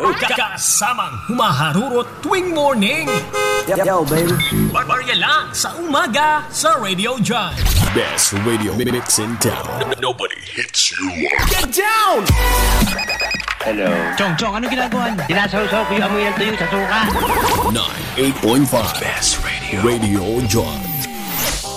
Kasamang humaharurot tuwing morning. Yo, baby. Barya lang sa umaga sa Radio John. Best radio mix in town. Nobody hits you up. Get down! Hello. Chong, anong ginagawa niyo? Sinasawsaw ko yung amoy ng tuyo sa suka. 98.5 Best Radio. Radio John.